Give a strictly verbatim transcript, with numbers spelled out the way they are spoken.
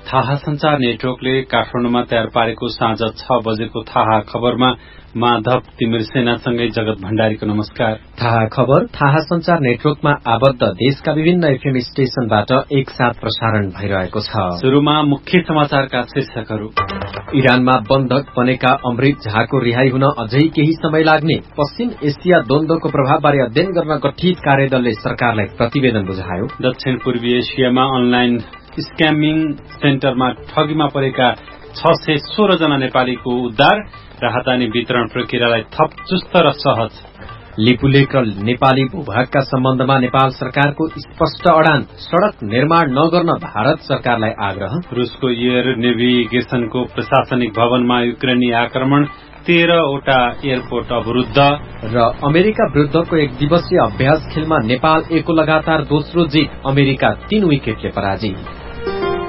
थाहा संचार नेटवर्कले काठमाडौँमा तयार पारेको साँझ छ बजेको थाहा खबरमा माधव तिमिर सेनासँगै जगत भण्डारीको नमस्कार। थाहा खबर थाहा संचार नेटवर्कमा आबद्ध देशका विभिन्न एफएम स्टेशनबाट एकसाथ प्रसारण भइरहेको छ। शुरूमा मुख्य समाचारका शीर्षकहरू। इरानमा बन्धक बनेका अमृत झाको रिहाई हुन अझै केही समय लाग्ने। पश्चिम एसिया द्वन्द्वको प्रभावबारे अध्ययन गर्न गठित कार्यदलले सरकारलाई प्रतिवेदन बुझायो। दक्षिण पूर्वी एसियामा अनलाइन स्क्यामिङ सेन्टरमा ठगीमा परेका छ सय सोह्र जना नेपालीको उद्धार। राहदानी वितरण प्रक्रियालाई थप चुस्त र सहज। लिपुलेक र नेपाली भूभागका सम्बन्धमा नेपाल सरकारको स्पष्ट अडान। सड़क निर्माण नगर्न भारत सरकारलाई आग्रह। रूसको एयर नेभिगेशनको प्रशासनिक भवनमा युक्रेनी आक्रमण। तेह्रवटा एयरपोर्ट अवरुद्ध। र अमेरिका विरूद्धको एक दिवसीय अभ्यास खेलमा नेपाल एको लगातार दोस्रो जित। अमेरिका तीन विकेटले पराजित।